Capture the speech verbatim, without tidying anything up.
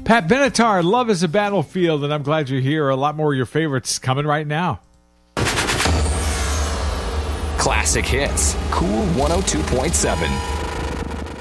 Pat Benatar, Love is a Battlefield, and I'm glad you're here. A lot more of your favorites coming right now. Classic Hits, Cool one oh two point seven.